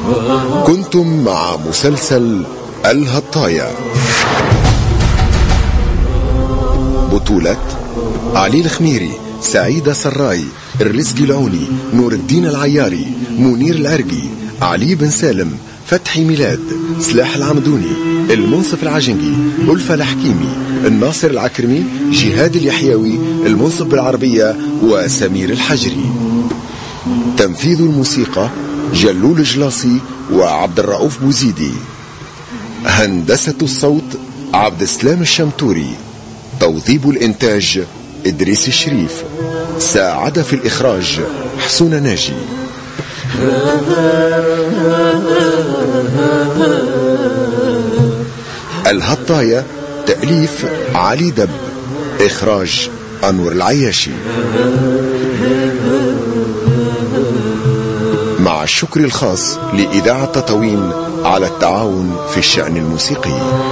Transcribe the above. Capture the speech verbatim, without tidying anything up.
كنتم مع مسلسل الهطاية. بطولة علي الخميري، سعيدة سراي، الرزقي العوني، نور الدين العياري، منير العرقي، علي بن سالم، فتحي ميلاد، سلاح العمدوني، المنصف العجنقي، ألفة الحكيمي، الناصر العكرمي، جهاد اليحيوي، المنصف بالعربية، وسمير الحجري. تنفيذ الموسيقى جلول جلاصي وعبد الرؤوف بوزيدي. هندسة الصوت عبد السلام الشمتوري. توظيب الإنتاج إدريس الشريف. ساعد في الإخراج حسون ناجي. الهطاية تأليف علي دب، إخراج أنور العياشي، مع الشكر الخاص لإذاعة تطاوين على التعاون في الشأن الموسيقي.